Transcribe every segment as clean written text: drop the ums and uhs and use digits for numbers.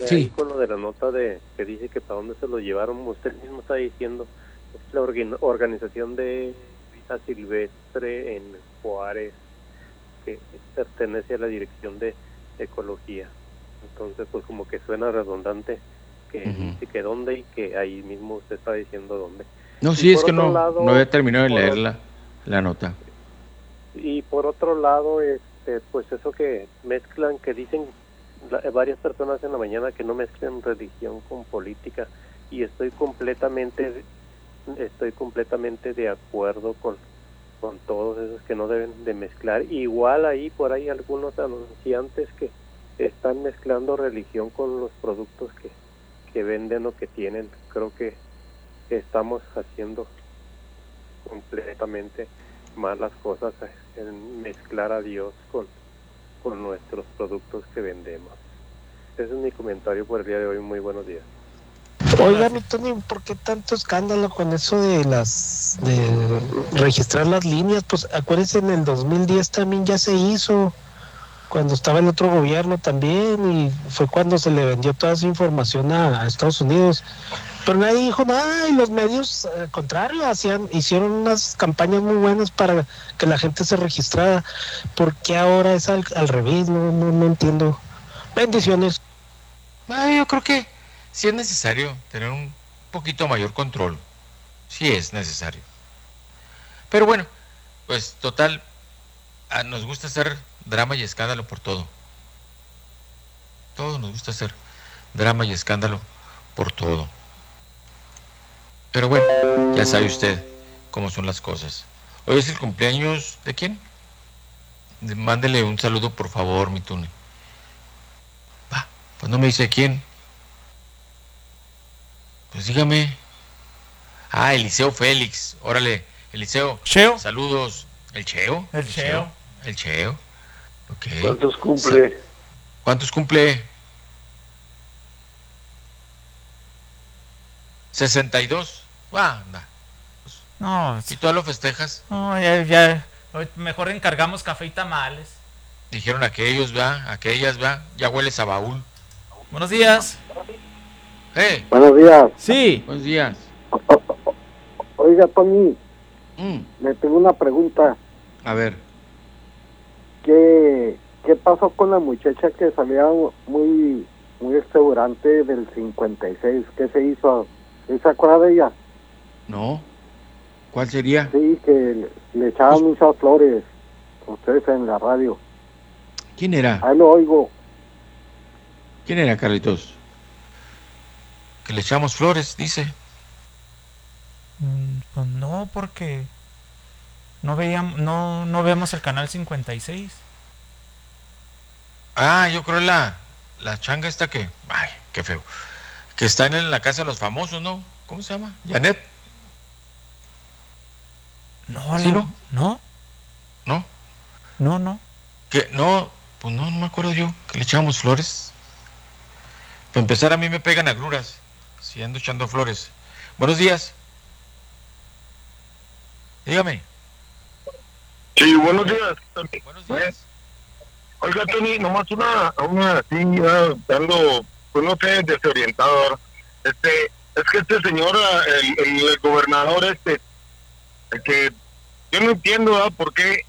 ahí Sí. con lo de la nota de que dice que para dónde se lo llevaron, usted mismo está diciendo, es la organización de vida silvestre en Juárez, que pertenece a la Dirección de Ecología. Entonces, pues como que suena redundante que dice que dónde y que ahí mismo usted está diciendo dónde. No, Y sí, es por que otro no lado, había terminado de por leer o- la nota. y por otro lado, pues eso que mezclan, que dicen varias personas en la mañana que no mezclen religión con política, y estoy completamente de acuerdo con todos esos que no deben de mezclar. Igual ahí por ahí algunos anunciantes que están mezclando religión con los productos que venden o que tienen. Creo que estamos haciendo completamente malas cosas en mezclar a Dios con nuestros productos que vendemos. Ese es mi comentario por el día de hoy. Muy buenos días. Oiga, mi Tony, ¿por qué tanto escándalo con eso de registrar las líneas? Pues acuérdense, en el 2010 también ya se hizo, cuando estaba el otro gobierno también, y fue cuando se le vendió toda esa información a Estados Unidos. Pero nadie dijo nada, y los medios, al contrario, hicieron unas campañas muy buenas para que la gente se registrara. ¿Por qué ahora es al revés? No entiendo. Bendiciones. Yo creo que sí es necesario tener un poquito mayor control. Sí es necesario. Pero bueno, pues total, nos gusta hacer drama y escándalo por todo. Todos nos gusta hacer drama y escándalo por todo. Pero bueno, ya sabe usted cómo son las cosas. Hoy es el cumpleaños ¿de quién? Mándele un saludo, por favor, mi Tune. Pues no me dice quién. Pues dígame. Eliseo Félix. Órale, Eliseo. Cheo. Saludos. ¿El Cheo? El Cheo. El Cheo. Ok. ¿Cuántos cumple? ¿Cuántos cumple? 62. Anda. No, ¿Y tú lo festejas? no, ya. Hoy mejor encargamos café y tamales. Dijeron aquellos, ¿va? Aquellas, ¿va? Ya hueles a baúl. Buenos días. Buenos días. Sí. Buenos días. Oiga, Tony, le tengo una pregunta. A ver. ¿Qué pasó con la muchacha que salía muy exuberante del 56? ¿Qué se hizo? ¿Se acuerda de ella? No. ¿Cuál sería? Sí, que le echaban muchas flores ustedes en la radio. ¿Quién era? Ahí lo oigo. ¿Quién era, Carlitos? Que le echamos flores, dice. Pues no, porque no vemos el canal 56. Yo creo la changa esta que... Ay, qué feo. Que está en la casa de los famosos, ¿no? ¿Cómo se llama? ¿Janet? No, ¿Sí, no? ¿No? ¿No? No. Que no, pues no me acuerdo yo que le echábamos flores. Para empezar, a mí me pegan agruras si ando echando flores. Buenos días. Dígame. Sí, buenos días. Buenos días. Oiga, Tony, nomás una así, dando, pues no sé, desorientado ahora. Es que este señor, el gobernador el que yo no entiendo, ¿verdad? ¿Por qué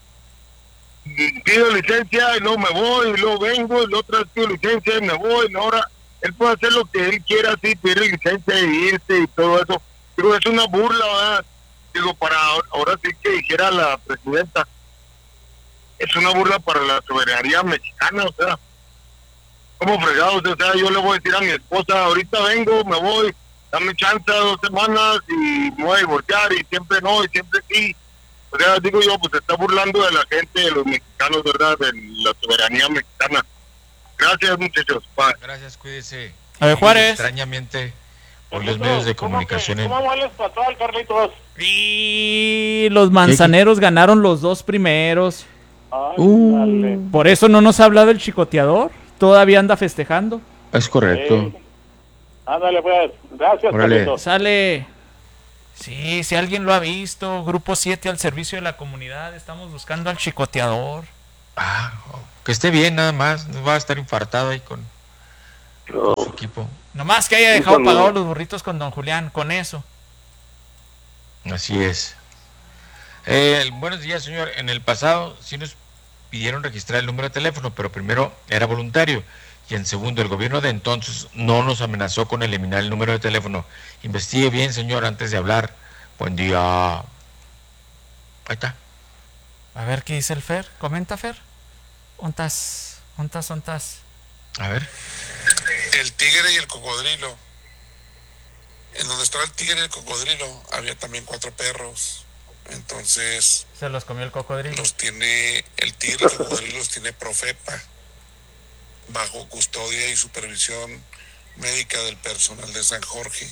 pido licencia y luego me voy, y luego vengo, y luego otra vez pido licencia y me voy, y ahora él puede hacer lo que él quiera, así, pedir licencia y irse y todo eso. Digo, es una burla, ¿verdad? Digo, para ahora sí que dijera la presidenta, es una burla para la soberanía mexicana, o sea, como fregados, o sea, yo le voy a decir a mi esposa, ahorita vengo, me voy, dame chance 2 semanas y me voy a divorciar, y siempre no, y siempre sí. O sea, digo yo, pues se está burlando de la gente, de los mexicanos, ¿verdad? De la soberanía mexicana. Gracias, muchachos. Bye. Gracias, cuídese. A ver, Juárez. Extrañamente, por los medios de comunicación. ¿Cómo va el estatal, Carlitos? Y los manzaneros ganaron los 2 primeros. Dale. Por eso no nos ha hablado el chicoteador. Todavía anda festejando. Es correcto. Ándale, pues. Gracias, Órale. Carlitos. Sale. Sí, si alguien lo ha visto, Grupo 7 al servicio de la comunidad, estamos buscando al chicoteador. Que esté bien nada más, no va a estar infartado ahí con equipo. Nomás que haya dejado pagados los burritos con don Julián, con eso. Así es. Buenos días, señor. En el pasado sí nos pidieron registrar el número de teléfono, pero primero era voluntario. Y en segundo, el gobierno de entonces no nos amenazó con eliminar el número de teléfono. Investigue bien, señor, antes de hablar. Buen día. Ahí está. A ver qué dice el Fer. Comenta, Fer. ¿Ontas? A ver. El tigre y el cocodrilo. En donde estaba el tigre y el cocodrilo había también 4 perros. Entonces se los comió el cocodrilo. Los tiene el tigre y el cocodrilo los tiene Profepa, bajo custodia y supervisión médica del personal de San Jorge.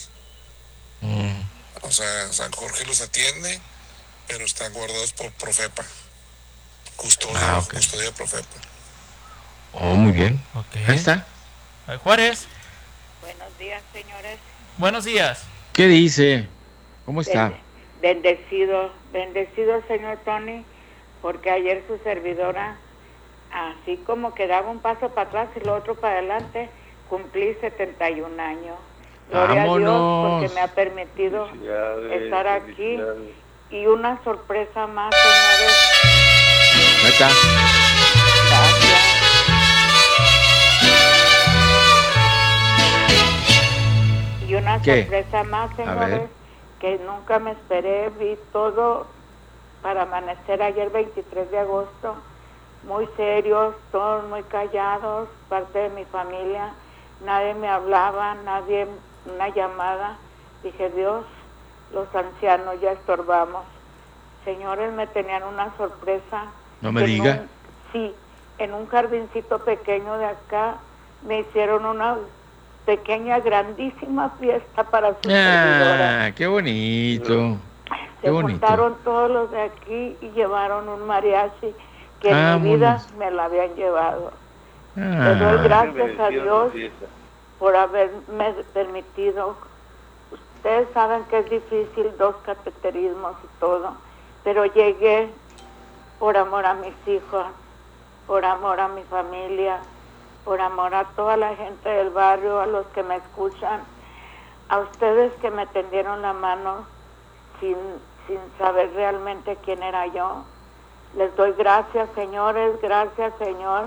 O sea, San Jorge los atiende, pero están guardados por Profepa. Custodia, okay. Custodia Profepa. Oh, muy bien. Okay. Ahí está. Juárez. Buenos días, señores. Buenos días. ¿Qué dice? ¿Cómo está? Bendecido, señor Tony, porque ayer su servidora, así como que daba un paso para atrás y lo otro para adelante, cumplí 71 años. Gloria a Dios, porque me ha permitido estar aquí. Y una sorpresa más, señores. Ahí está. Gracias. Y una sorpresa más, señores, que nunca me esperé. Vi todo para amanecer ayer 23 de agosto, muy serios, todos muy callados, parte de mi familia, nadie me hablaba, nadie, una llamada. Dije, Dios, los ancianos ya estorbamos. Señores, me tenían una sorpresa. No me diga. En un jardincito pequeño de acá me hicieron una pequeña, grandísima fiesta para su servidora. ¡Qué bonito! Se juntaron todos los de aquí y llevaron un mariachi que en mi vida me lo habían llevado. Le doy gracias a Dios por haberme permitido. Ustedes saben que es difícil, 2 cateterismos y todo, pero llegué por amor a mis hijos, por amor a mi familia, por amor a toda la gente del barrio, a los que me escuchan, a ustedes que me tendieron la mano sin saber realmente quién era yo. Les doy gracias, señores, gracias, señor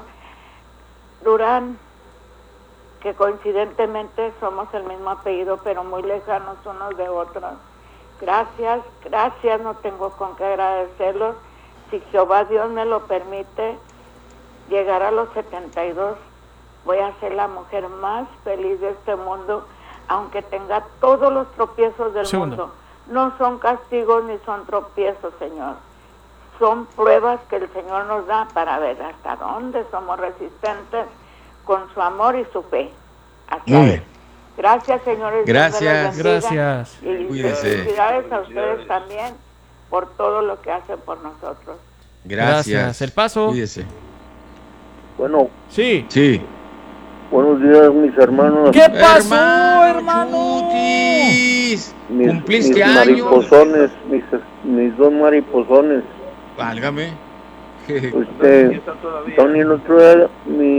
Durán, que coincidentemente somos el mismo apellido, pero muy lejanos unos de otros. Gracias, no tengo con qué agradecerlos. Si Jehová Dios me lo permite, llegar a los 72, voy a ser la mujer más feliz de este mundo, aunque tenga todos los tropiezos del mundo. No son castigos ni son tropiezos, Señor. Son pruebas que el Señor nos da para ver hasta dónde somos resistentes con su amor y su fe. Hasta ahí. Gracias, señores. Gracias. Y felicidades a ustedes también por todo lo que hacen por nosotros. Gracias. El paso. Cuídese. Bueno. Sí. Buenos días, mis hermanos. ¿Qué pasó, hermano? Chutis. Cumpliste mis mariposones, mis 2 mariposones. Válgame. Tony, el otro día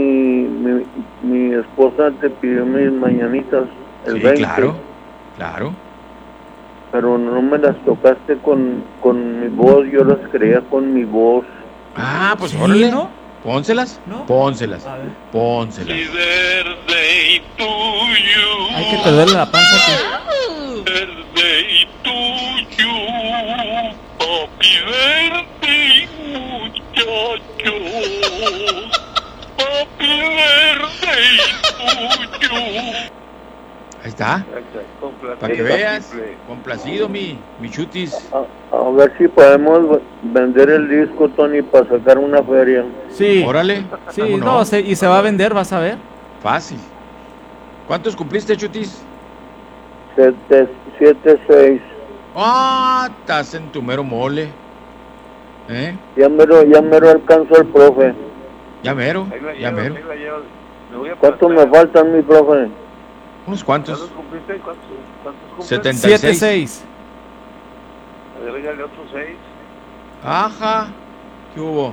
mi esposa te pidió mis mañanitas el 20. Claro. Pero no me las tocaste con mi voz, yo las creía con mi voz. Pues órale, ¿no? Pónselas. ¿No? Pónselas. Ay, que te duele la panza, tío. Verde y tuyo, papi verde y muchacho, papi verde y tuyo. Ahí está. Para que veas, complacido mi Chutis. A ver si podemos vender el disco, Tony, para sacar una feria. Sí. Órale. Sí, y se va a vender, vas a ver. Fácil. ¿Cuántos cumpliste, Chutis? 7-6. Estás en tu mero mole. Ya mero alcanzó el profe. Ya mero. ¿Cuántos me faltan, mi profe? ¿Unos cuantos? ¿Cuántos 76. Agrégale otros 6. Ajá. ¿Qué hubo?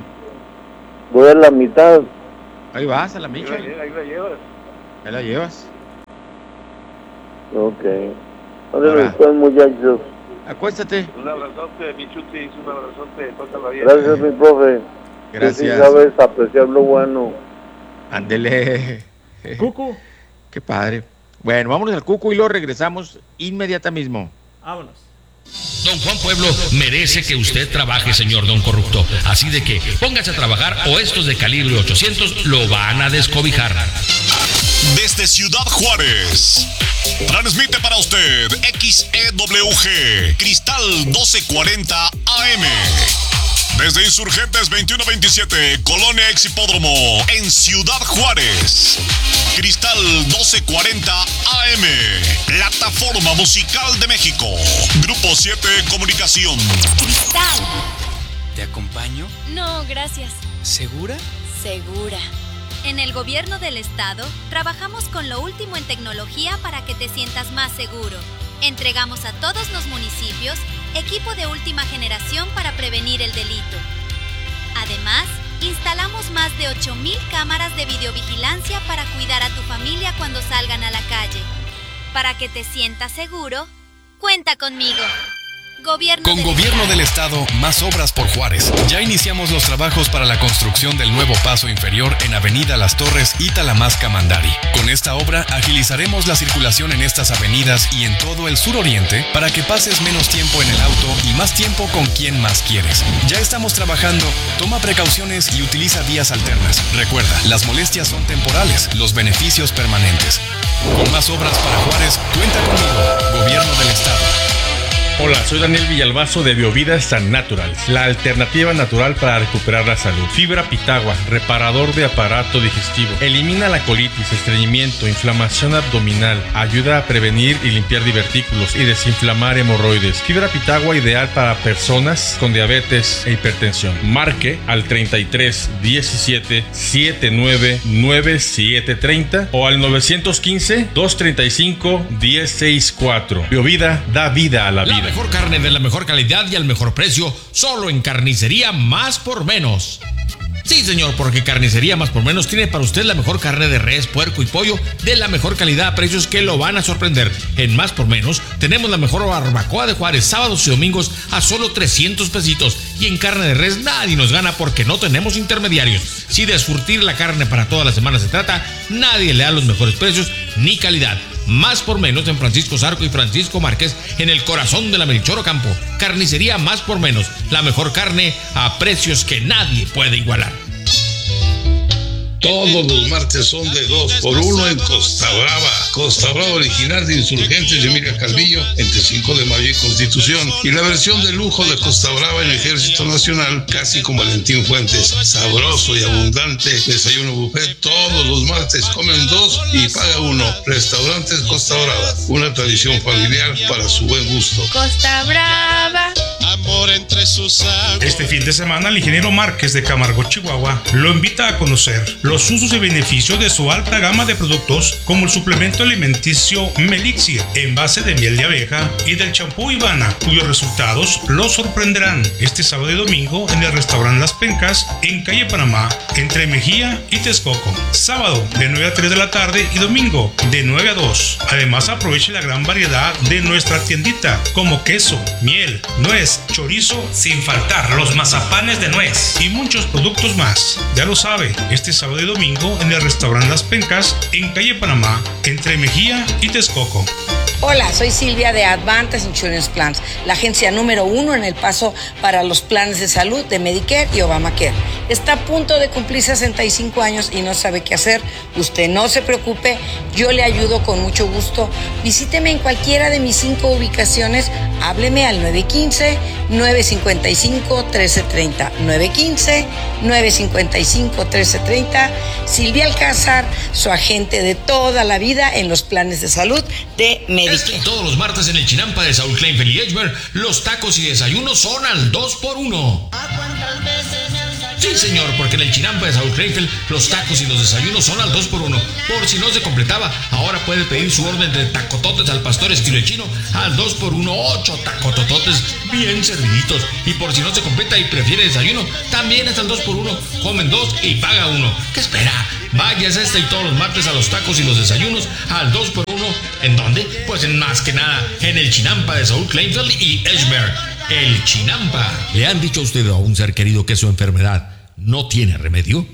Voy a la mitad. Ahí vas, a la micha. Ahí la llevas. Ahí la llevas. Ok. ¿Dónde están, muchachos? Acuéstate. Un abrazote, mi Chutis, un abrazote, pásala bien. Gracias, mi profe. Gracias. Sí sabes apreciar lo bueno. Ándele. Cucu. Qué padre. Bueno, vámonos al Cucu y luego regresamos inmediatamente mismo. Vámonos. Don Juan Pueblo merece que usted trabaje, señor Don Corrupto. Así de que póngase a trabajar o estos de calibre 800 lo van a descobijar. Desde Ciudad Juárez, transmite para usted XEWG Cristal 1240 AM. Desde Insurgentes 2127, Colonia Ex Hipódromo, en Ciudad Juárez. Cristal 1240 AM, plataforma musical de México. Grupo 7 Comunicación. Cristal. ¿Te acompaño? No, gracias. ¿Segura? Segura. En el gobierno del estado, trabajamos con lo último en tecnología para que te sientas más seguro. Entregamos a todos los municipios equipo de última generación para prevenir el delito. Además, instalamos más de 8,000 cámaras de videovigilancia para cuidar a tu familia cuando salgan a la calle. Para que te sientas seguro, cuenta conmigo. Con Gobierno del Estado, más obras por Juárez. Ya iniciamos los trabajos para la construcción del nuevo paso inferior en Avenida Las Torres y Talamasca-Mandari. Con esta obra agilizaremos la circulación en estas avenidas y en todo el suroriente para que pases menos tiempo en el auto y más tiempo con quien más quieres. Ya estamos trabajando. Toma precauciones y utiliza vías alternas. Recuerda, las molestias son temporales, los beneficios permanentes. Con más obras para Juárez, cuenta conmigo. Gobierno del Estado. Hola, soy Daniel Villalbazo de Biovida San Natural, la alternativa natural para recuperar la salud. Fibra Pitagua, reparador de aparato digestivo. Elimina la colitis, estreñimiento, inflamación abdominal. Ayuda a prevenir y limpiar divertículos y desinflamar hemorroides. Fibra Pitagua ideal para personas con diabetes e hipertensión. Marque al 33 17 79 97 30 o al 915 235 1064. Biovida da vida a la vida. La mejor carne de la mejor calidad y al mejor precio, solo en Carnicería Más por Menos. Sí, señor, porque Carnicería Más por Menos tiene para usted la mejor carne de res, puerco y pollo de la mejor calidad a precios que lo van a sorprender. En Más por Menos tenemos la mejor barbacoa de Juárez, sábados y domingos a solo 300 pesitos. Y en carne de res nadie nos gana porque no tenemos intermediarios. Si de surtir la carne para toda la semana se trata, nadie le da los mejores precios ni calidad. Más por Menos en Francisco Zarco y Francisco Márquez, en el corazón de la Melchor Ocampo. Carnicería Más por Menos, la mejor carne a precios que nadie puede igualar. Todos los martes son de 2x1 en Costa Brava. Costa Brava original de Insurgentes de Emilia Calvillo, entre 5 de mayo y Constitución. Y la versión de lujo de Costa Brava en Ejército Nacional, casi como Valentín Fuentes. Sabroso y abundante desayuno buffet. Todos los martes comen 2 y paga 1. Restaurantes Costa Brava, una tradición familiar para su buen gusto. Costa Brava. Amor entre sus aguas. Este fin de semana el ingeniero Márquez de Camargo, Chihuahua, lo invita a conocer los usos y beneficios de su alta gama de productos como el suplemento alimenticio Melixir en base de miel de abeja y del champú Ivana, cuyos resultados lo sorprenderán este sábado y domingo en el restaurante Las Pencas en calle Panamá, entre Mejía y Texcoco. Sábado de 9 a 3 de la tarde y domingo de 9 a 2. Además aproveche la gran variedad de nuestra tiendita como queso, miel, nuez, chorizo, sin faltar los mazapanes de nuez y muchos productos más. Ya lo sabe, este sábado y domingo en el restaurante Las Pencas en calle Panamá, entre Mejía y Texcoco. Hola, soy Silvia de Advantage Insurance Plans, la agencia número 1 en El Paso para los planes de salud de Medicare y Obamacare. Está a punto de cumplir 65 años y no sabe qué hacer. Usted no se preocupe, yo le ayudo con mucho gusto. Visíteme en cualquiera de mis 5 ubicaciones, hábleme al 915-955-1330. 915-955-1330. Silvia Alcázar, su agente de toda la vida en los planes de salud de Medicare. Todos los martes en el Chinampa de Saúl Kleinfeld y Edgemer, los tacos y desayunos son al 2x1. Sí, señor, porque en el Chinampa de Saúl Kleinfeld, los tacos y los desayunos son al 2x1. Por si no se completaba, ahora puede pedir su orden de tacototes al pastor estilo chino al 2x1, 8 tacotototes bien serviditos. Y por si no se completa y prefiere desayuno, también es al 2x1. Comen 2 y paga 1. ¿Qué espera? Váyase este y todos los martes a los tacos y los desayunos al 2x1 uno, ¿en dónde? Pues en más que nada, en el Chinampa de Saúl Kleinfeld y Edgeberg. El Chinampa. ¿Le han dicho a usted o a un ser querido que su enfermedad no tiene remedio?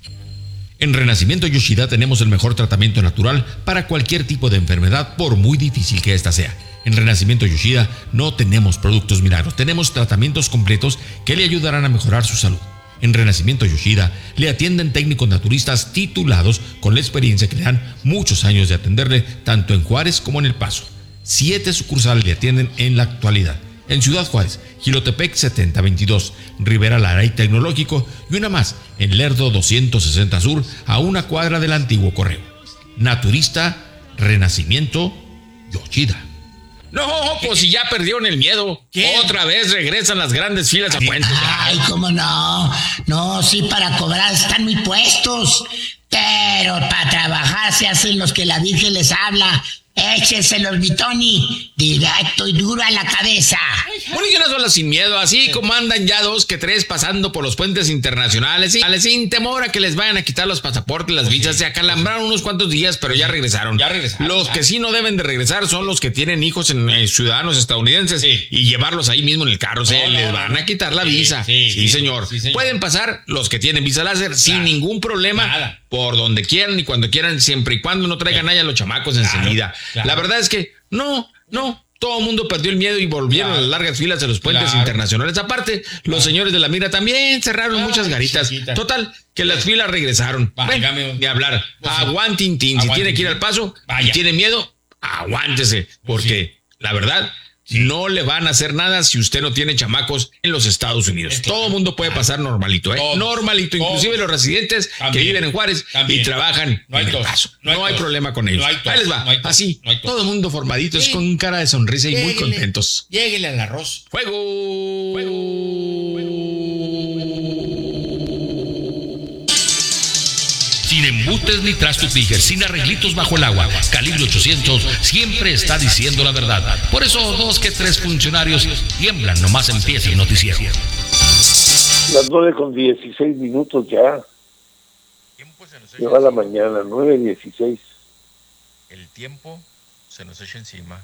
En Renacimiento Yoshida tenemos el mejor tratamiento natural para cualquier tipo de enfermedad, por muy difícil que ésta sea. En Renacimiento Yoshida no tenemos productos milagros, tenemos tratamientos completos que le ayudarán a mejorar su salud. En Renacimiento Yoshida le atienden técnicos naturistas titulados con la experiencia que le dan muchos años de atenderle tanto en Juárez como en El Paso. 7 sucursales le atienden en la actualidad. En Ciudad Juárez, Jilotepec 7022, Rivera Lara y Tecnológico, y una más en Lerdo 260 Sur, a una cuadra del antiguo correo. Naturista Renacimiento Yoshida. No, pues si ya perdieron el miedo. ¿Qué? Otra vez regresan las grandes filas a puentes. Ay, cómo no. No, sí, para cobrar están muy puestos. Pero para trabajar se hacen los que la Virgen les habla. Écheselos, mi Tony, directo y duro a la cabeza. Bueno, y una sola sin miedo, así como andan ya 2 que 3 pasando por los puentes internacionales, sin temor a que les vayan a quitar los pasaportes, las visas. Se acalambraron unos cuantos días, pero ya regresaron. Los que sí no deben de regresar son los que tienen hijos en ciudadanos estadounidenses y llevarlos ahí mismo en el carro. Les van a quitar la visa. Sí, señor. Pueden pasar los que tienen visa láser sin ningún problema. Por donde quieran y cuando quieran, siempre y cuando no traigan allá los chamacos enseguida. La verdad es que no, todo el mundo perdió el miedo y volvieron a las largas filas de los puentes internacionales. Aparte, los señores de la mira también cerraron muchas garitas. Total, que las filas regresaron. De hablar. Aguantintín. Si tiene que ir al Paso y tiene miedo, aguántese. Porque la verdad, no le van a hacer nada si usted no tiene chamacos en los Estados Unidos. Todo el mundo puede pasar normalito, normalito, inclusive los residentes que viven en Juárez y trabajan en El Paso. No hay problema con ellos. Ahí les va, así, todo el mundo formadito, con cara de sonrisa y muy contentos. Lléguele al arroz. ¡Fuego! Sin embutes ni trastos Tiger, sin arreglitos bajo el agua. Calibre 800 siempre está diciendo la verdad. Por eso 2 que 3 funcionarios tiemblan nomás empieza el noticiero. Las 9:16 ya. Lleva la mañana, 9:16. El tiempo se nos echa encima.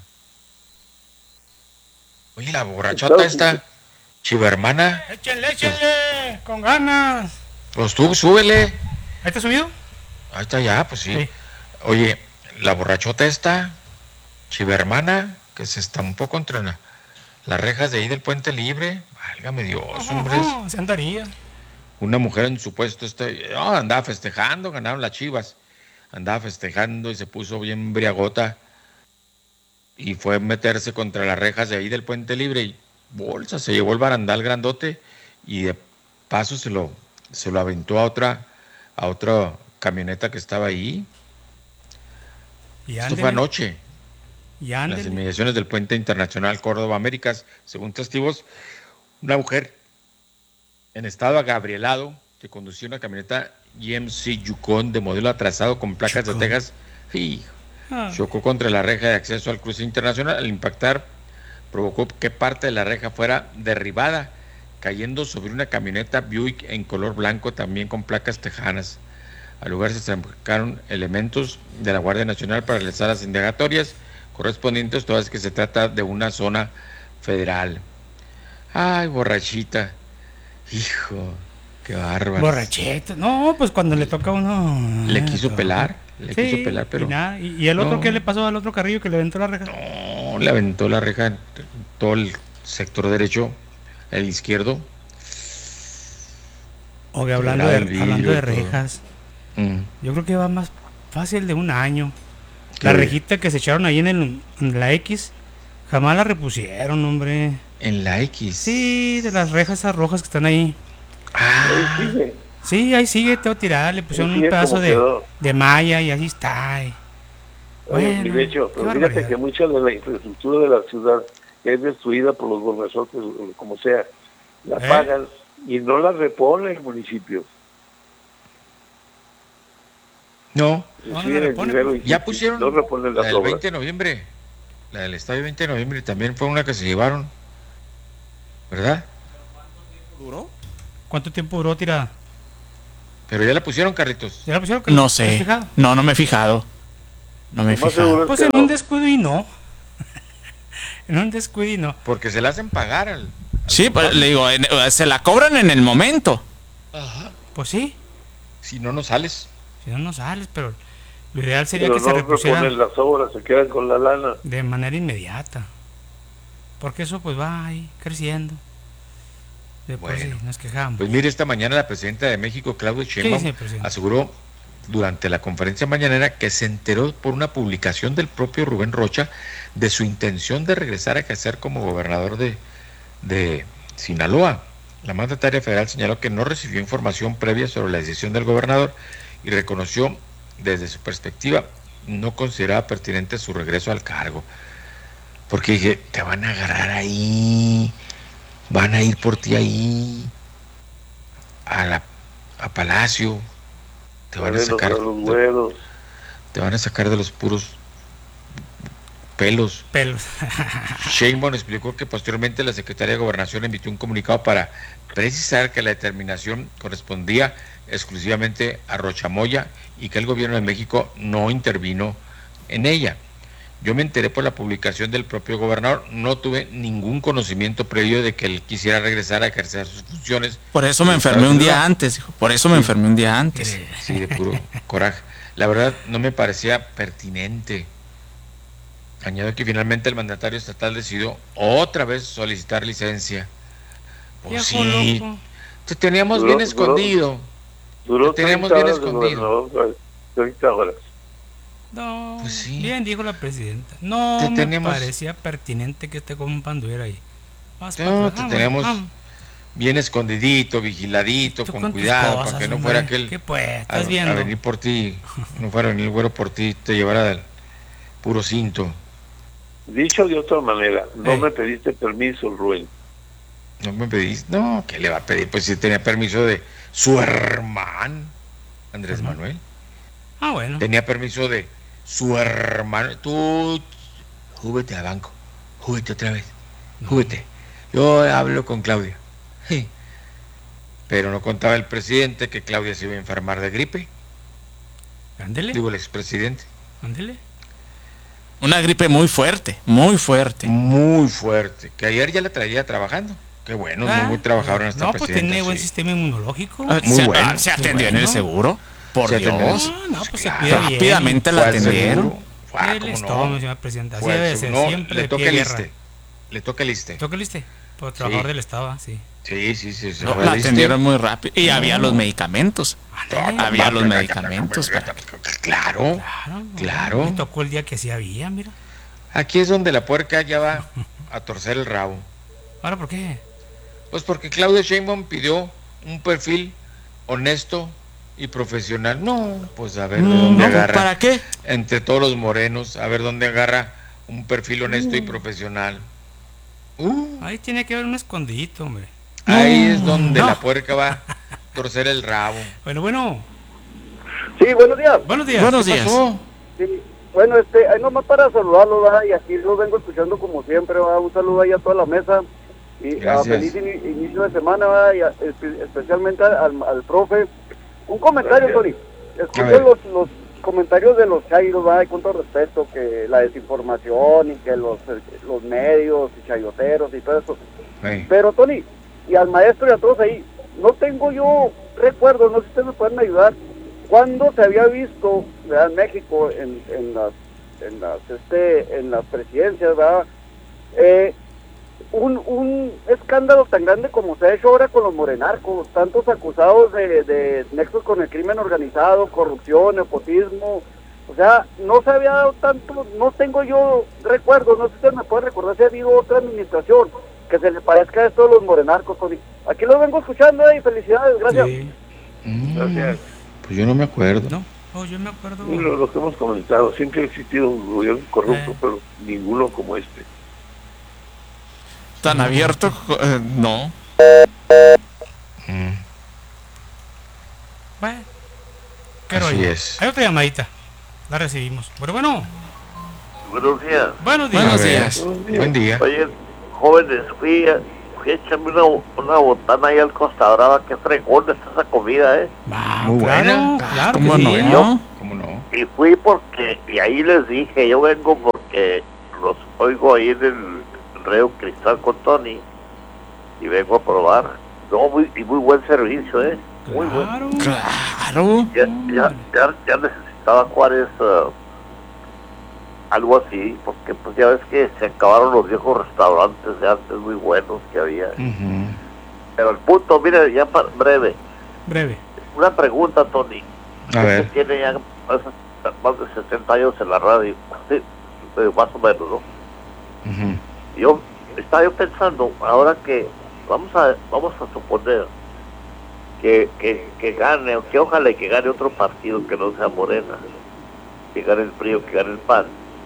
Oye, la borrachota esta, chivermana. Échenle, con ganas. Pues tú, súbele. ¿Ahí está subido? Ahí está ya, pues sí. Oye, la borrachota esta, chivermana, que se estampó contra las rejas de ahí del Puente Libre. Válgame Dios, hombre. Se andaría. Una mujer en su puesto andaba festejando, ganaron las Chivas. Andaba festejando y se puso bien embriagota. Y fue a meterse contra las rejas de ahí del Puente Libre y bolsa, se llevó el barandal grandote y de paso se lo aventó a otra camioneta que estaba ahí. Esto fue anoche. En las inmediaciones del Puente Internacional Córdoba Américas, según testigos, una mujer en estado agabrielado que conducía una camioneta GMC Yukon de modelo atrasado con placas de Texas chocó contra la reja de acceso al cruce internacional. Al impactar, provocó que parte de la reja fuera derribada, cayendo sobre una camioneta Buick en color blanco, también con placas tejanas. Al lugar se acercaron elementos de la Guardia Nacional para realizar las indagatorias correspondientes, todas que se trata de una zona federal. Ay, borrachita. Hijo, qué bárbaro. Borracheta. No, pues cuando le toca a uno... Le quiso pelar, pero... ¿Y el otro qué le pasó al otro carrillo que le aventó la reja? No, le aventó la reja en todo el sector derecho, el izquierdo. Oye, hablando de rejas, yo creo que va más fácil de un año. La rejita que se echaron ahí en la X, jamás la repusieron, hombre. ¿En la X? Sí, de las rejas esas rojas que están ahí. Sí, ahí sigue, te voy a tirar. Le pusieron un pedazo de malla y así está. Bueno, de hecho, pero fíjate que mucha de la infraestructura de la ciudad es destruida por los gobernadores, como sea. La pagan y no la repone el municipio. No, ya pusieron no reponen las la del obras. 20 de noviembre, la del estadio 20 de noviembre también fue una que se llevaron, ¿verdad? ¿Cuánto tiempo duró tirada? Pero ya la pusieron, Carlitos. ¿Ya la pusieron? No sé, no me he fijado. No me fijaba. Pues en un descuido y no. En un descuido y no. Porque se la hacen pagar al sí, pues, le digo, se la cobran en el momento. Ajá. Pues sí. Si no, no sales. Si no, no sales, pero lo ideal sería que se repusiera. Las obras, se quedan con la lana. De manera inmediata. Porque eso pues va ahí creciendo. Después bueno, sí, nos quejamos. Pues mire, esta mañana la presidenta de México, Claudia Sheinbaum, aseguró durante la conferencia mañanera que se enteró por una publicación del propio Rubén Rocha de su intención de regresar a ejercer como gobernador de Sinaloa. La mandataria federal señaló que no recibió información previa sobre la decisión del gobernador y reconoció desde su perspectiva no consideraba pertinente su regreso al cargo. Porque dije, te van a agarrar ahí, van a ir por ti ahí, a Palacio, te van a sacar los huevos. Te van a sacar de los puros pelos. Sheinbaum explicó que posteriormente la Secretaría de Gobernación emitió un comunicado para precisar que la determinación correspondía exclusivamente a Rocha Moya y que el gobierno de México no intervino en ella. Yo me enteré por la publicación del propio gobernador, no tuve ningún conocimiento previo de que él quisiera regresar a ejercer sus funciones. Por eso me enfermé un día antes, hijo. Por eso me enfermé un día antes. Sí, de puro coraje. La verdad no me parecía pertinente. Añado que finalmente el mandatario estatal decidió otra vez solicitar licencia. Pues sí, te teníamos bien escondido. Duró te teníamos bien escondido. 30 horas. No, pues sí. Bien dijo la presidenta. No me parecía pertinente que este compa anduviera ahí. No, te teníamos bien escondidito, vigiladito, con cuidado, para que no fuera aquel ¿Estás viendo? A venir por ti, no fuera a venir el güero por ti, te llevara del puro cinto. Dicho de otra manera, no me pediste permiso, Rubén. No me pediste, no, ¿qué le va a pedir? Pues si tenía permiso de su hermano, Andrés Manuel. Ah, bueno. Tenía permiso de su hermano. Tú, júbete al banco, júbete otra vez, júbete. Yo hablo con Claudia. Sí. Pero no contaba el presidente que Claudia se iba a enfermar de gripe. Ándele. Digo, el expresidente. Ándele. Una gripe muy fuerte, muy fuerte. Muy fuerte. Que ayer ya la traía trabajando. Qué bueno, muy trabajadora esta presidenta. No, pues tiene buen sistema inmunológico. Muy bueno. ¿Se atendió en el seguro? Por Dios. No, pues se cuida bien. Rápidamente la atendieron. Él es todo, señora presidenta. Así debe ser, siempre le toca el ISSSTE. Le toca el ISSSTE. ¿Toca el ISSSTE? Por trabajador del Estado, sí. Sí. No, la atendieron muy rápido. Y había los medicamentos. Había los medicamentos. Claro. Me tocó el día que sí había, mira. Aquí es donde la puerca ya va a torcer el rabo. ¿Ahora por qué? Pues porque Claudia Sheinbaum pidió un perfil honesto y profesional. No, pues a ver dónde agarra. ¿Para qué? Entre todos los morenos, a ver dónde agarra un perfil honesto y profesional. Ahí tiene que haber un escondidito, hombre. Ahí es donde la puerca va a torcer el rabo. Bueno. Sí, buenos días. Buenos días. Buenos días. Sí, bueno, ahí nomás para saludarlos, ¿verdad? Y aquí los vengo escuchando como siempre, ¿verdad? Un saludo ahí a toda la mesa. Y feliz inicio de semana, ¿verdad? Y especialmente al profe. Un comentario, Tony. Escuché los comentarios de los chairos, ¿verdad? Y con todo respeto, que la desinformación y que los medios y chayoteros y todo eso. Sí. Pero, Tony, y al maestro y a todos ahí, no tengo yo recuerdo, no sé si ustedes me pueden ayudar, cuando se había visto, ¿verdad? En México, en las presidencias, ¿verdad? Un escándalo tan grande como se ha hecho ahora con los morenarcos, tantos acusados de nexos con el crimen organizado, corrupción, nepotismo. O sea, no se había dado tanto, no tengo yo recuerdos, no sé si usted me puede recordar si ha habido otra administración que se le parezca a esto de los morenarcos, Tony. Aquí los vengo escuchando y felicidades, gracias. Sí. Gracias. Pues yo no me acuerdo. No, yo me acuerdo. Lo que hemos comentado, siempre ha existido un gobierno corrupto, pero ninguno como este. Tan abierto, no. Bueno, pero así es. Hay otra llamadita, la recibimos. Bueno. Buenos días. Buenos días. Buen día. Oye, jóvenes, fui a echarme una botana ahí al Costa Brava. Qué fregón está esa comida, Muy buena. Claro, ¿Cómo no? ¿Cómo no? y fui porque, y ahí les dije, yo vengo porque los oigo ahí en el Río Cristal con Tony, y vengo a probar. No, muy buen servicio, muy bueno. Claro. Ya necesitaba Juárez algo así, porque pues ya ves que se acabaron los viejos restaurantes de antes muy buenos que había. Pero el punto, mire, ya breve. Una pregunta, Tony. A ver. Tiene ya más de 70 años en la radio, sí, más o menos, ¿no? Yo estaba pensando, ahora que vamos a suponer que gane, o que ojalá que gane otro partido que no sea Morena, que gane el PRI o que gane el PAN.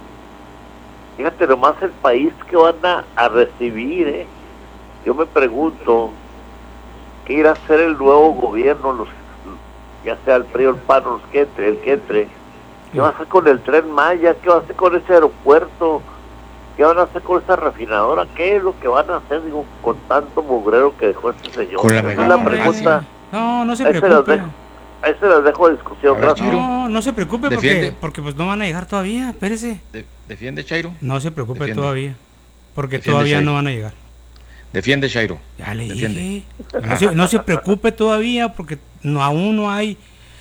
Fíjate nomás el país que van a recibir, Yo me pregunto qué irá a hacer el nuevo gobierno, ya sea el PRI o el PAN, el que entre. ¿Qué va a hacer con el Tren Maya? ¿Qué va a hacer con ese aeropuerto? ¿Qué van a hacer con esa refinadora? ¿Qué es lo que van a hacer, con tanto mugrero que dejó este señor? Con la pregunta. No se preocupe. Ahí se las dejo a discusión. Gracias. No se preocupe porque pues no van a llegar todavía, espérese. ¿Defiende, Chairo? No se preocupe todavía, porque todavía no van a llegar. Defiende, Chairo. Ya le dije. No se preocupe todavía, porque aún no hay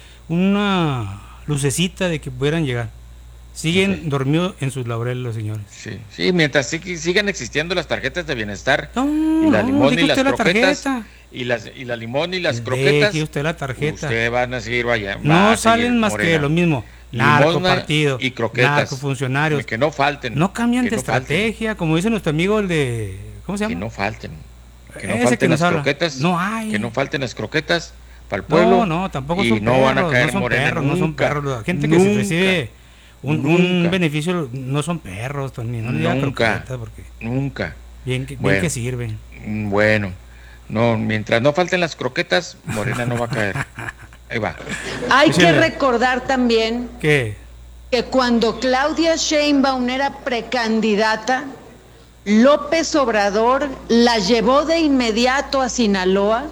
una lucecita de que pudieran llegar. Siguen dormidos en sus laureles los señores. Sí, mientras sigan existiendo las tarjetas de bienestar, y la limón y las croquetas, y la limón y las croquetas, deje usted la tarjeta. Usted van a seguir no salen más Morena. Que lo mismo. Narco partido y croquetas, narco funcionarios, que no falten, no cambian de estrategia, como dice nuestro amigo el de, ¿cómo se llama? Que no falten las croquetas, no hay, que no falten las croquetas para el pueblo, no, tampoco y son no perros, van a caer no son Morena, perros, nunca, no son perros, la gente que se recibe un beneficio no son perros, Tony, no le diga croquetas porque nunca, bien que sirven. Bueno, no, mientras no falten las croquetas, Morena no va a caer. Ahí va. Hay que recordar también que cuando Claudia Sheinbaum era precandidata, López Obrador la llevó de inmediato a Sinaloa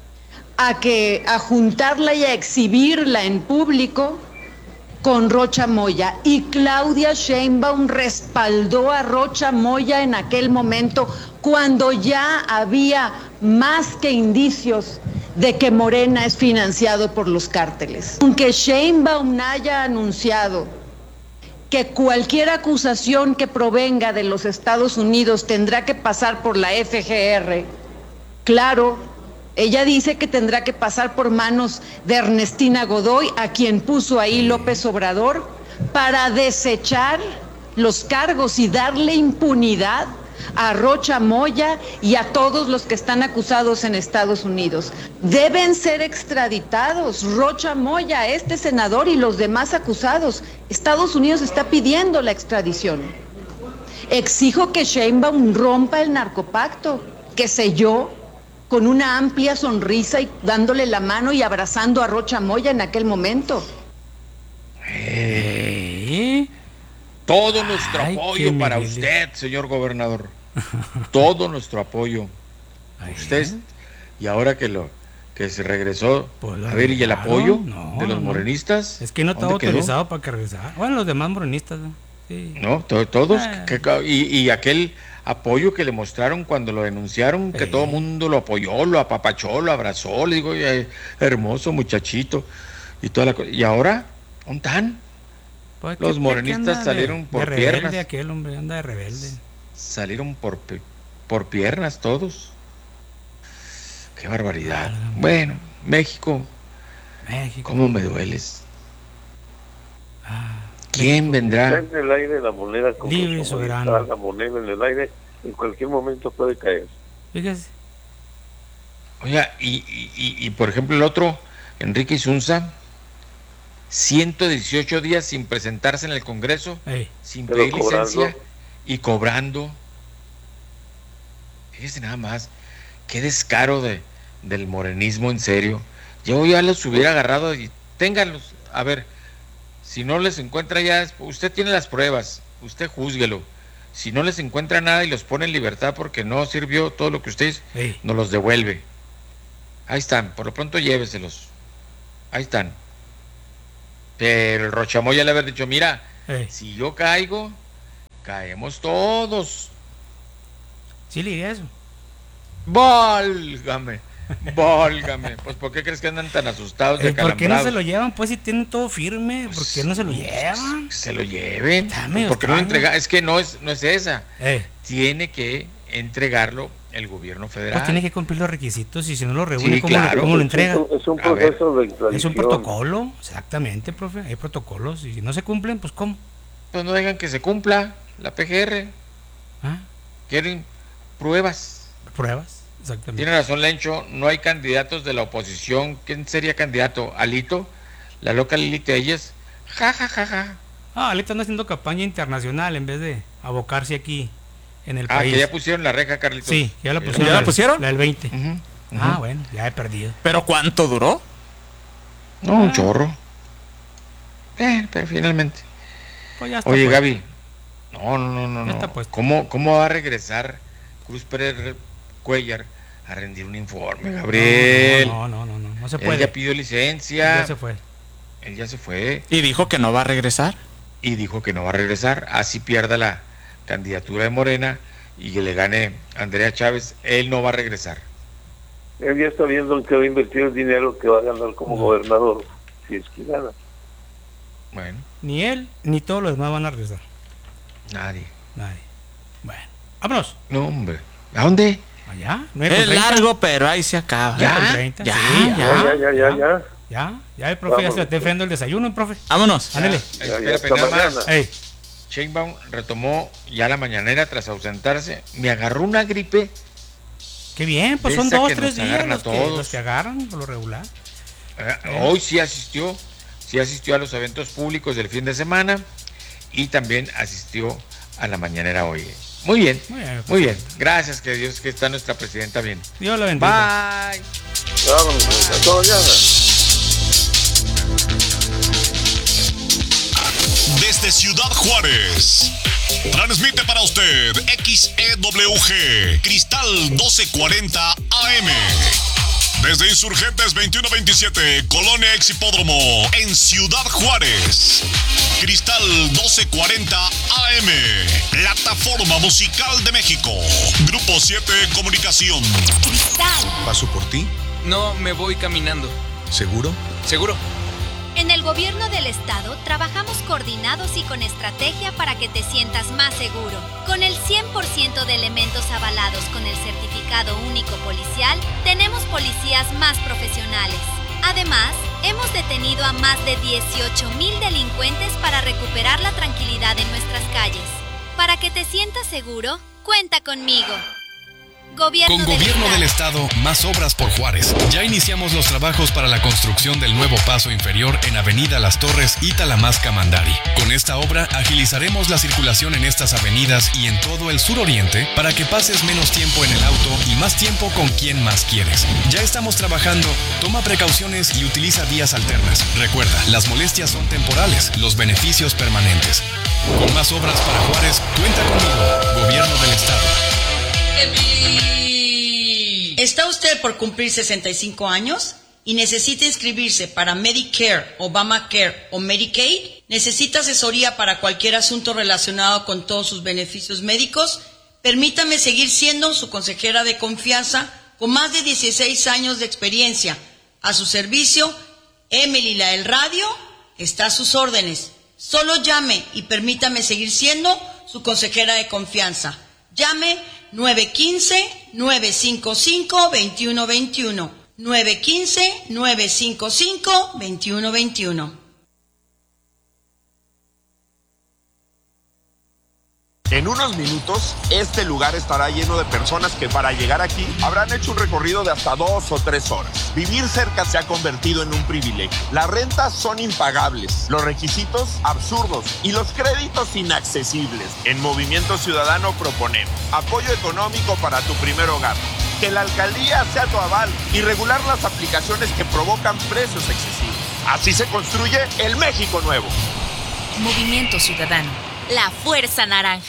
a juntarla y a exhibirla en público con Rocha Moya, y Claudia Sheinbaum respaldó a Rocha Moya en aquel momento, cuando ya había más que indicios de que Morena es financiado por los cárteles. Aunque Sheinbaum haya anunciado que cualquier acusación que provenga de los Estados Unidos tendrá que pasar por la FGR, claro, ella dice que tendrá que pasar por manos de Ernestina Godoy, a quien puso ahí López Obrador, para desechar los cargos y darle impunidad a Rocha Moya y a todos los que están acusados en Estados Unidos. Deben ser extraditados Rocha Moya, este senador y los demás acusados. Estados Unidos está pidiendo la extradición. Exijo que Sheinbaum rompa el narcopacto que selló con una amplia sonrisa y dándole la mano y abrazando a Rocha Moya en aquel momento. Todo nuestro apoyo para usted, señor gobernador. Todo nuestro apoyo a usted. Y ahora que se regresó, a ver, ¿y el apoyo de los morenistas? Es que no estaba autorizado para que regresara. Bueno, los demás morenistas, ¿no? Sí. No, todos. Y aquel apoyo que le mostraron cuando lo denunciaron, que todo el mundo lo apoyó, lo apapachó, lo abrazó, le digo, hermoso muchachito, y toda la cosa. Y ahora, ¿dónde están? Pues los morenistas salieron por piernas. Aquel hombre anda de rebelde. Salieron por piernas todos. Qué barbaridad. Bueno, México. ¿Cómo me dueles? ¿Quién vendrá? Está en el aire la moneda, libre y soberano. La moneda en el aire, en cualquier momento puede caer. Fíjese. Oiga, y por ejemplo el otro, Enrique Isunza, 118 días sin presentarse en el Congreso, sin pedir licencia y cobrando. Fíjese nada más, qué descaro del morenismo, en serio. Yo ya los hubiera agarrado y ténganlos, a ver, si no les encuentra ya, usted tiene las pruebas, usted júzguelo. Si no les encuentra nada y los pone en libertad porque no sirvió todo lo que ustedes, nos los devuelve. Ahí están, por lo pronto lléveselos. Ahí están. Pero el Rochamoy ya le había dicho, mira, si yo caigo, caemos todos. Sí le diría eso. Válgame. Pues ¿por qué crees que andan tan asustados de acalambrados? ¿Por qué no se lo llevan? Pues si tienen todo firme, ¿por qué no se lo llevan? Se lo lleven. ¿Por qué no lo entregan? Es que no es esa. Tiene que entregarlo el gobierno federal. Pues tiene que cumplir los requisitos y si no lo reúne, ¿cómo lo entrega? Es un proceso de extradición. Es un protocolo, exactamente, profe. Hay protocolos y si no se cumplen, pues ¿cómo? Pues no dejan que se cumpla la PGR. Quieren pruebas. Exactamente. Tiene razón Lencho, no hay candidatos de la oposición. ¿Quién sería candidato? ¿Alito? ¿La loca Lili Telles? Alito anda haciendo campaña internacional en vez de abocarse aquí en el país. Que ya pusieron la reja, Carlitos. Sí, ya la pusieron. ¿Ya la pusieron? La del 20. Bueno, ya he perdido. ¿Pero cuánto duró? No, un chorro. Pero finalmente. Pues ya está. Oye, puesto. Gaby. No. Ya está puesto. ¿Cómo va a regresar Cruz Pérez Cuellar a rendir un informe, Gabriel? No se puede. Él ya pidió licencia. Él ya se fue. ¿Y dijo que no va a regresar? Así pierda la candidatura de Morena y que le gane Andrea Chávez, él no va a regresar. Él ya está viendo en qué va a invertir el dinero que va a ganar como gobernador, si es que gana. Bueno. Ni él, ni todos los demás van a regresar. Nadie. Bueno, vámonos. No, hombre. ¿A dónde? Allá. Es largo, pero ahí se acaba. Ya, el profe ya se le está enfriando el desayuno, profe. Vámonos. Ándale. Espérate, nada más. Sheinbaum retomó ya la mañanera tras ausentarse. Me agarró una gripe. Qué bien, pues son 2-3 días los que agarran por lo regular. Hoy sí asistió a los eventos públicos del fin de semana y también asistió a la mañanera hoy. Muy bien. Gracias, que Dios, que está nuestra presidenta bien. Dios la bendiga. Bye. Vámonos, hasta mañana. Desde Ciudad Juárez, transmite para usted XEWG, Cristal 1240 AM. Desde Insurgentes 2127, Colonia Ex Hipódromo, en Ciudad Juárez. Cristal 1240 AM, Plataforma Musical de México. Grupo 7 Comunicación. Cristal. ¿Paso por ti? No, me voy caminando. ¿Seguro? ¿Seguro? En el gobierno del estado trabajamos coordinados y con estrategia para que te sientas más seguro. Con el 100% de elementos avalados con el certificado único policial, tenemos policías más profesionales. Además, hemos detenido a más de 18,000 delincuentes para recuperar la tranquilidad en nuestras calles. Para que te sientas seguro, cuenta conmigo. Con Gobierno del Estado, más obras por Juárez. Ya iniciamos los trabajos para la construcción del nuevo paso inferior en Avenida Las Torres y Talamasca Mandari. Con esta obra agilizaremos la circulación en estas avenidas y en todo el suroriente para que pases menos tiempo en el auto y más tiempo con quien más quieres. Ya estamos trabajando, toma precauciones y utiliza vías alternas. Recuerda, las molestias son temporales, los beneficios permanentes. Con más obras para Juárez, cuenta conmigo, Gobierno del Estado. ¿Está usted por cumplir 65 años y necesita inscribirse para Medicare, Obamacare o Medicaid? ¿Necesita asesoría para cualquier asunto relacionado con todos sus beneficios médicos? Permítame seguir siendo su consejera de confianza con más de 16 años de experiencia. A su servicio, Emily la del radio está a sus órdenes. Solo llame y permítame seguir siendo su consejera de confianza. Llame 915-955-2121. 915-955-2121. En unos minutos, este lugar estará lleno de personas que para llegar aquí habrán hecho un recorrido de hasta 2 o 3 horas. Vivir cerca se ha convertido en un privilegio. Las rentas son impagables, los requisitos absurdos y los créditos inaccesibles. En Movimiento Ciudadano proponemos apoyo económico para tu primer hogar, que la alcaldía sea tu aval y regular las aplicaciones que provocan precios excesivos. Así se construye el México nuevo. Movimiento Ciudadano. La Fuerza Naranja.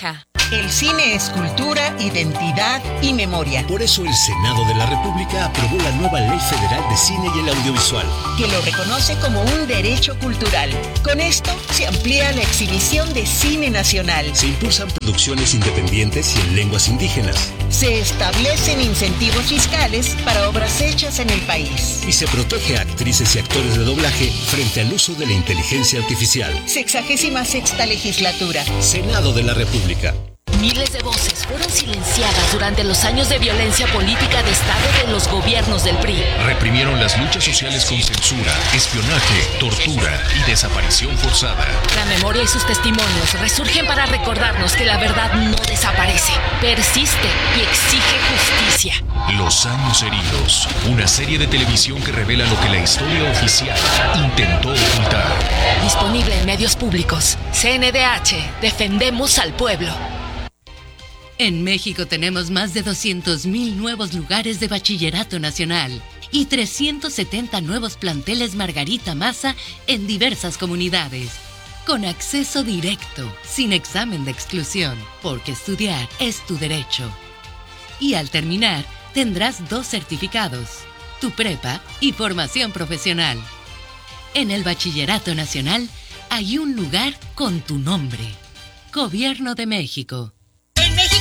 El cine es cultura, identidad y memoria. Por eso el Senado de la República aprobó la nueva Ley Federal de Cine y el Audiovisual, que lo reconoce como un derecho cultural. Con esto se amplía la exhibición de cine nacional. Se impulsan producciones independientes y en lenguas indígenas. Se establecen incentivos fiscales para obras hechas en el país. Y se protege a actrices y actores de doblaje frente al uso de la inteligencia artificial. 66ª legislatura. Senado de la República. Miles de voces fueron silenciadas durante los años de violencia política de Estado de los gobiernos del PRI. Reprimieron las luchas sociales con censura, espionaje, tortura y desaparición forzada. La memoria y sus testimonios resurgen para recordarnos que la verdad no desaparece, persiste y exige justicia. Los años heridos, una serie de televisión que revela lo que la historia oficial intentó ocultar. Disponible en medios públicos. CNDH, defendemos al pueblo. En México tenemos más de 200,000 nuevos lugares de bachillerato nacional y 370 nuevos planteles Margarita Maza en diversas comunidades, con acceso directo, sin examen de exclusión, porque estudiar es tu derecho. Y al terminar, tendrás 2 certificados, tu prepa y formación profesional. En el Bachillerato Nacional hay un lugar con tu nombre. Gobierno de México.